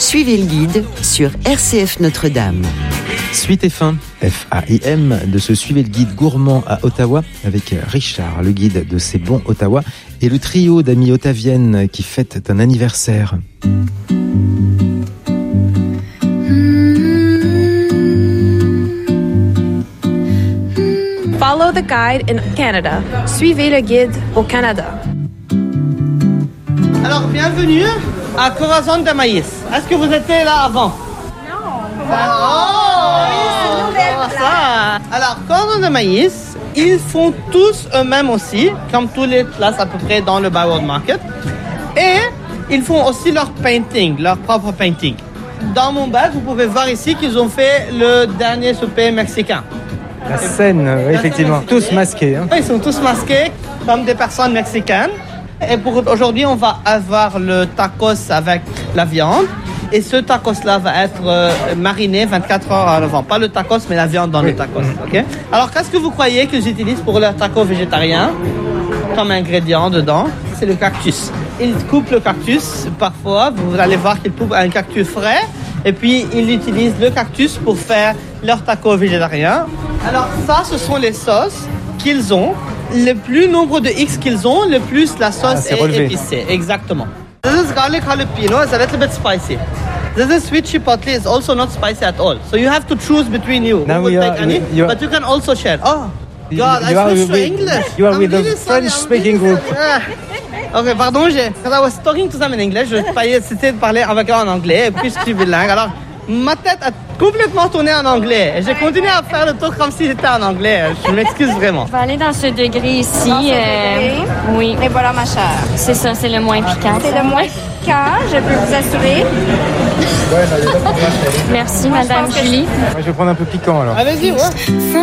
Suivez le guide sur RCF Notre-Dame. Suite et fin, F-A-I-M, de ce Suivez le guide gourmand à Ottawa avec Richard, le guide de C'est bon Ottawa, et le trio d'amis ottaviennes qui fêtent un anniversaire. Follow the guide in Canada. Suivez le guide au Canada. Alors, bienvenue à Corazon de Maïs. Est-ce que vous étiez là avant? Non. Alors, Corazon de Maïs, ils font tous eux-mêmes aussi, comme toutes les places à peu près dans le Byward Market. Et ils font aussi leur painting, leur propre painting. Dans mon bag, vous pouvez voir ici qu'ils ont fait le dernier souper mexicain. La scène, oui, effectivement, tous masqués. Hein. Ils sont tous masqués comme des personnes mexicaines. Et pour aujourd'hui, on va avoir le tacos avec la viande. Et ce tacos-là va être mariné 24 heures en avant. Pas le tacos, mais la viande dans le tacos. Okay? Alors, qu'est-ce que vous croyez qu'ils utilisent pour leur taco végétarien comme ingrédient dedans? C'est le cactus. Ils coupent le cactus parfois. Vous allez voir qu'ils coupent un cactus frais. Et puis, ils utilisent le cactus pour faire leur taco végétarien. Alors, ça, ce sont les sauces qu'ils ont. Le plus nombre de X qu'ils ont, le plus la sauce est épicée. Exactement. This is garlic jalapeno. It's a little bit spicy. This is sweet chipotle. It's also not spicy at all. So you have to choose between you. Now who will take any, but you can also share. Oh, God, I switched to English. You are with the French-speaking group. Ok, pardon, because I was talking to them in English, c'était de parler avec eux en anglais, et puis je suis bilingue. Alors, ma tête a complètement tourné en anglais. Et j'ai continué à faire le tour comme si j'étais en anglais. Je m'excuse vraiment. Je vais aller dans ce degré ici. Dans ce degré. Oui. Et voilà, ma chère. C'est ça, c'est le moins piquant. C'est le moins piquant, je peux vous assurer. Merci, Madame Julie. Moi, je vais prendre un peu piquant alors. Allez-y, ouais.